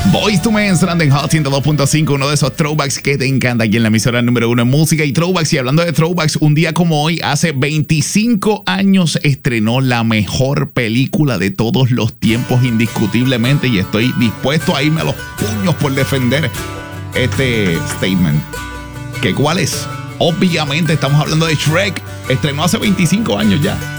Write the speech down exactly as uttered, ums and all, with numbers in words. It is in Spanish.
Boyz two Men, Stranded Hot ciento dos punto cinco, uno de esos throwbacks que te encanta aquí en la emisora número uno en música y throwbacks. Y hablando de throwbacks, un día como hoy, hace veinticinco años, estrenó la mejor película de todos los tiempos, indiscutiblemente, y estoy dispuesto a irme a los puños por defender este statement. ¿Qué cuál es? Obviamente estamos hablando de Shrek. Estrenó hace veinticinco años ya.